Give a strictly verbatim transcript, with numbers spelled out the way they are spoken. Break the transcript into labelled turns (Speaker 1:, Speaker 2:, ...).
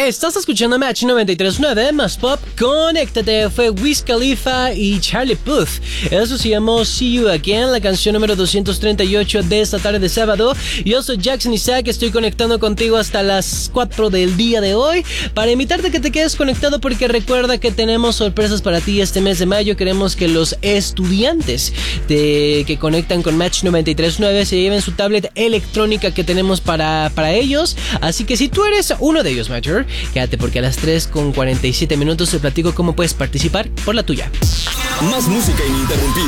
Speaker 1: Estás escuchando Match noventa y tres punto nueve, más pop, conéctate. Fue Wiz Khalifa y Charlie Puth. Eso se llamó See You Again, la canción número doscientos treinta y ocho de esta tarde de sábado. Yo soy Jackson Isaac, estoy conectando contigo hasta las cuatro del día de hoy para invitarte a que te quedes conectado, porque recuerda que tenemos sorpresas para ti este mes de mayo. Queremos que los estudiantes de, que conectan con Match noventa y tres punto nueve se lleven su tablet electrónica que tenemos para, para ellos. Así que si tú eres uno de ellos, Matcher, quédate, porque a las tres con cuarenta y siete minutos te platico cómo puedes participar por la tuya.
Speaker 2: Más música ininterrumpida.